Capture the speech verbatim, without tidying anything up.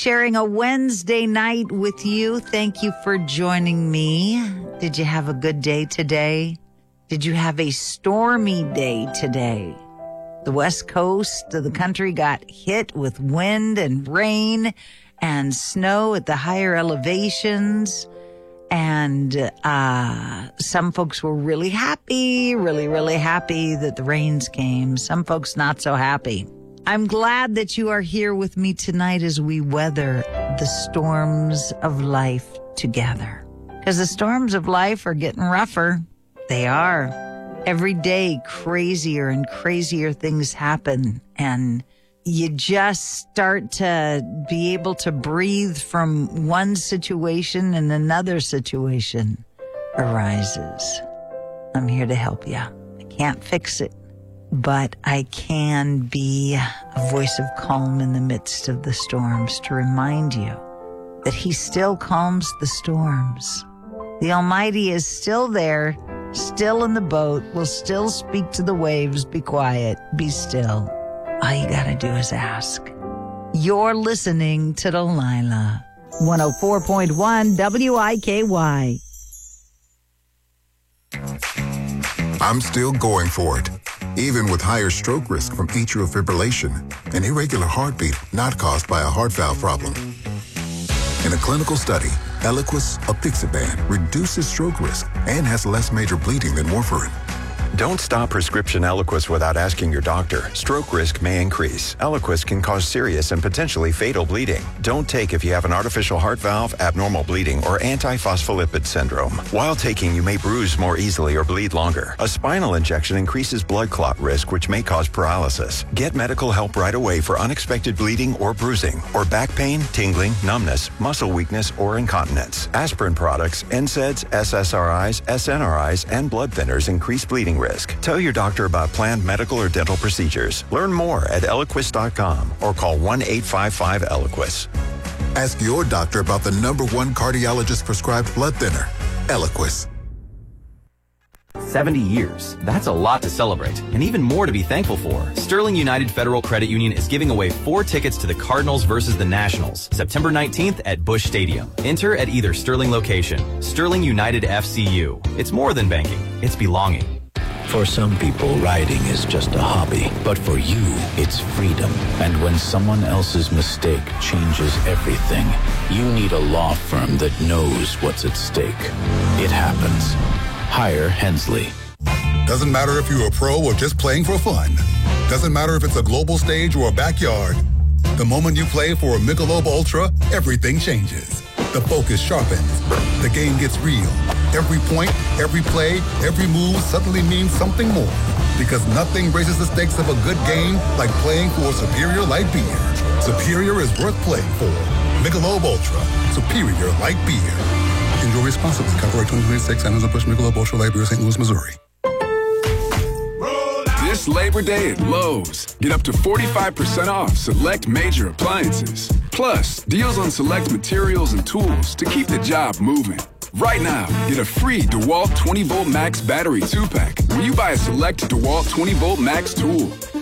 sharing a Wednesday night with you. Thank you for joining me. Did you have a good day today? Did you have a stormy day today? The west coast of the country got hit with wind and rain and snow at the higher elevations. And uh, some folks were really happy, really, really happy that the rains came. Some folks not so happy. I'm glad that you are here with me tonight as we weather the storms of life together. Because the storms of life are getting rougher. They are. Every day, crazier and crazier things happen. And you just start to be able to breathe from one situation and another situation arises. I'm here to help you. I can't fix it, but I can be a voice of calm in the midst of the storms to remind you that he still calms the storms. The Almighty is still there, still in the boat, will still speak to the waves, be quiet, be still. All you gotta do is ask. You're listening to Delilah. one oh four point one W I K Y. I'm still going for it, even with higher stroke risk from atrial fibrillation, an irregular heartbeat not caused by a heart valve problem. In a clinical study, Eliquis apixaban reduces stroke risk and has less major bleeding than warfarin. Don't stop prescription Eliquis without asking your doctor. Stroke risk may increase. Eliquis can cause serious and potentially fatal bleeding. Don't take if you have an artificial heart valve, abnormal bleeding, or antiphospholipid syndrome. While taking, you may bruise more easily or bleed longer. A spinal injection increases blood clot risk, which may cause paralysis. Get medical help right away for unexpected bleeding or bruising, or back pain, tingling, numbness, muscle weakness, or incontinence. Aspirin products, N SAIDs, S S R Is, S N R Is, and blood thinners increase bleeding risk. Tell your doctor about planned medical or dental procedures. Learn more at Eliquis dot com or call one eight five five Eliquis. Ask your doctor about the number one cardiologist prescribed blood thinner, Eliquis. seventy years. That's a lot to celebrate, and even more to be thankful for. Sterling United Federal Credit Union is giving away four tickets to the Cardinals versus the Nationals, September nineteenth at Busch Stadium. Enter at either Sterling location. Sterling United F C U. It's more than banking. It's belonging. For some people, riding is just a hobby, but for you, it's freedom. And when someone else's mistake changes everything, you need a law firm that knows what's at stake. It happens. Hire Hensley. Doesn't matter if you're a pro or just playing for fun. Doesn't matter if it's a global stage or a backyard. The moment you play for a Michelob Ultra, everything changes. The focus sharpens. The game gets real. Every point, every play, every move suddenly means something more. Because nothing raises the stakes of a good game like playing for a superior light beer. Superior is worth playing for. Michelob Ultra. Superior light beer. Enjoy responsibly. Copyright twenty twenty-six. Anheuser-Busch Michelob Ultra Light Beer, Saint Louis, Missouri. This Labor Day at Lowe's, get up to forty-five percent off select major appliances. Plus, deals on select materials and tools to keep the job moving. Right now, get a free DeWalt twenty volt Max battery two pack when you buy a select DeWalt twenty volt Max tool.